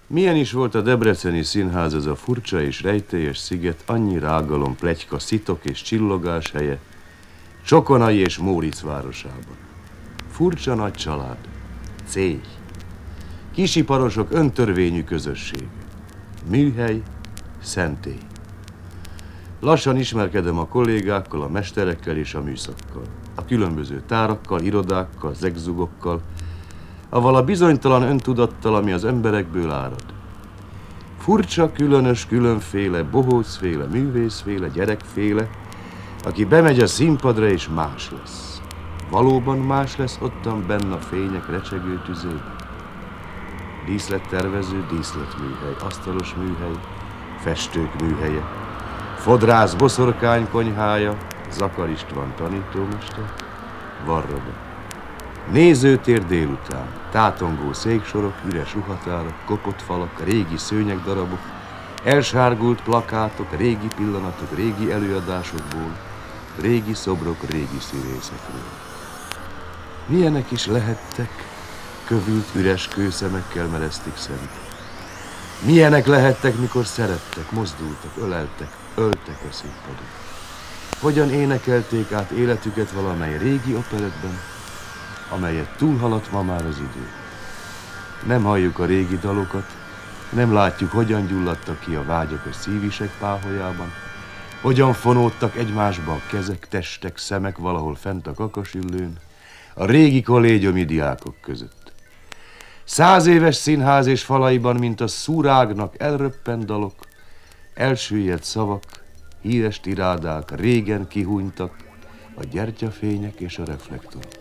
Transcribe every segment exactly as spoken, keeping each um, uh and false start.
Milyen is volt a debreceni színház, ez a furcsa és rejtélyes sziget, annyi rágalom, pletyka, szitok és csillogás helye, Csokonai és Móricz városában. Furcsa nagy család, céh, kisiparosok öntörvényű közösség, műhely, szentély. Lassan ismerkedem a kollégákkal, a mesterekkel és a műszakkal, a különböző tárakkal, irodákkal, zegzugokkal, avval a bizonytalan öntudattal, ami az emberekből árad. Furcsa, különös, különféle, bohócféle, művészféle, gyerekféle, aki bemegy a színpadra és más lesz. Valóban más lesz ottan benn a fények recsegő tüzében. Díszlettervező, díszletműhely, asztalos műhely, festők műhelye, fodrász boszorkány konyhája, Zakar István tanítómester, Varroda. Nézőtér délután, tátongó széksorok, üres ruhatárak, kopott falak, régi szőnyegdarabok, elsárgult plakátok, régi pillanatok, régi előadásokból, régi szobrok, régi színészekről. Milyenek is lehettek, kövült üres kőszemekkel mereztik szemük. Milyenek lehettek, mikor szerettek, mozdultak, öleltek, öltek a színpadon. Hogyan énekelték át életüket valamely régi operettben, amelyet túlhaladt ma már az idő. Nem halljuk a régi dalokat, nem látjuk, hogyan gyulladtak ki a vágyak a szívisek páholyában, hogyan fonódtak egymásba a kezek, testek, szemek valahol fent a kakasüllőn, a régi kollégiumi diákok között. Száz éves színház és falaiban, mint a szurágnak elröppent dalok, elsüllyedt szavak, híres tirádák régen kihúnytak, a gyertyafények és a reflektorok.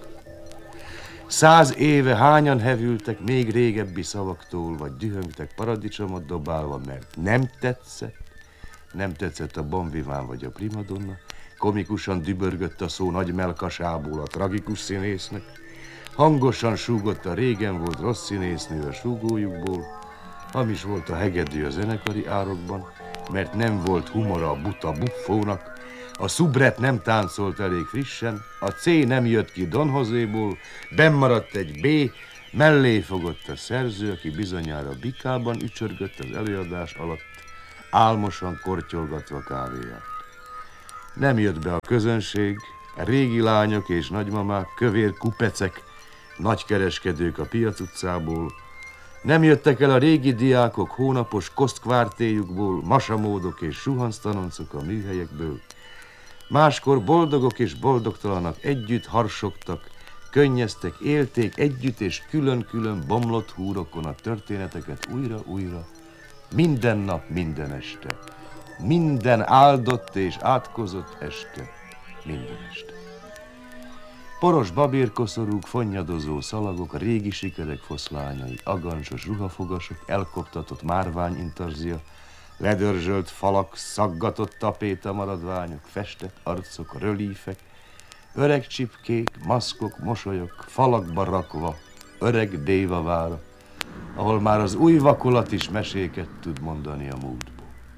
Száz éve hányan hevültek még régebbi szavaktól, vagy dühöngtek paradicsomot dobálva, mert nem tetszett, nem tetszett a Bon Vivant vagy a primadonna, komikusan dübörgött a szó nagy melkasából a tragikus színésznek, hangosan súgott a régen volt rossz színésznő a súgójukból, hamis volt a hegedű a zenekari árokban, mert nem volt humora a buta buffónak, a szubret nem táncolt elég frissen, a C nem jött ki Don Joséból, bennmaradt egy B, mellé fogott a szerző, aki bizonyára bikában ücsörgött az előadás alatt, álmosan kortyolgatva kávéját. Nem jött be a közönség, a régi lányok és nagymamák, kövér kupecek, nagykereskedők a Piac utcából, nem jöttek el a régi diákok hónapos kosztkvártéjukból, masamódok és suhanctanoncok a műhelyekből. Máskor boldogok és boldogtalanak együtt harsogtak, könnyeztek, élték együtt és külön-külön bomlott húrokon a történeteket újra-újra, minden nap, minden este, minden áldott és átkozott este, minden este. Poros babérkoszorúk, fonnyadozó szalagok, régi sikerek foszlányai, agancsos ruhafogasok, elkoptatott márványintarzia, ledörzsölt falak, szaggatott tapéta maradványok, festett arcok, rölífek, öreg csipkék, maszkok, mosolyok, falakba rakva, öreg dévavára, ahol már az új vakolat is meséket tud mondani a múltból.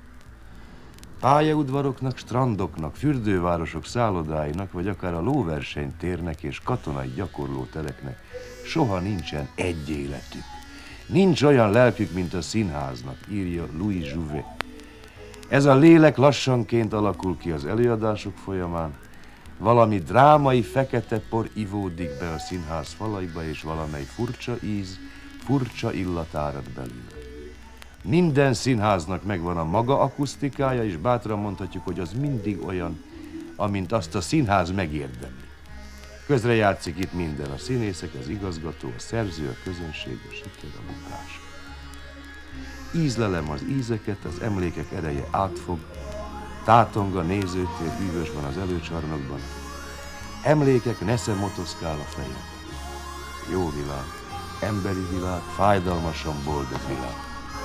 Pályaudvaroknak, strandoknak, fürdővárosok szállodáinak, vagy akár a lóversenytérnek és katonai gyakorlótereknek soha nincsen egy életük. Nincs olyan lelkük, mint a színháznak, írja Louis Jouvet. Ez a lélek lassanként alakul ki az előadások folyamán, valami drámai fekete por ivódik be a színház falaiba, és valamely furcsa íz, furcsa illat árad belül. Minden színháznak megvan a maga akusztikája, és bátran mondhatjuk, hogy az mindig olyan, amint azt a színház megérdemli. Közrejátszik itt minden, a színészek, az igazgató, a szerző, a közönség, a siker, a bukás. Ízlelem az ízeket, az emlékek ereje átfog, tátong a nézőtér, hűvös van az előcsarnokban. Emlékek nesze motoszkál a fejem. Jó világ, emberi világ, fájdalmasan boldog világ.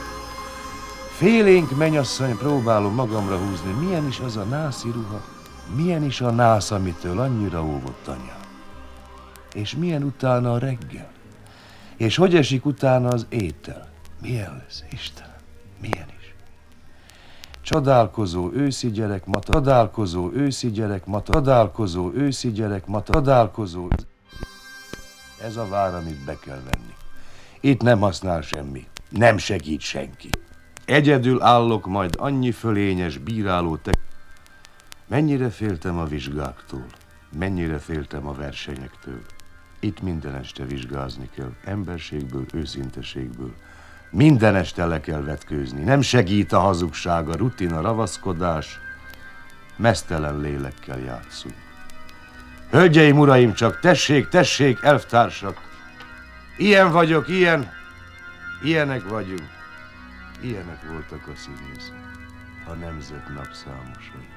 Félénk mennyasszony, próbálom magamra húzni, milyen is az a nászi ruha, milyen is a nász, amitől annyira óvott anyám. És milyen utána a reggel? És hogy esik utána az étel? Milyen lesz, Istenem? Milyen is? Csodálkozó őszi gyerek mata, csodálkozó őszi gyerek mata, csodálkozó őszi gyerek mata, csodálkozó... Ez a vár, amit be kell venni. Itt nem használ semmi. Nem segít senki. Egyedül állok majd annyi fölényes bíráló te... Mennyire féltem a vizsgáktól, mennyire féltem a versenyektől. Itt minden este vizsgázni kell, emberségből, őszinteségből. Minden este le kell vetkőzni. Nem segít a hazugság, a rutin, a ravaszkodás. Meztelen lélekkel játszunk. Hölgyeim, uraim, csak tessék, tessék, elvtársak! Ilyen vagyok, ilyen, ilyenek vagyunk. Ilyenek voltak a színészek, a nemzet napszámosai.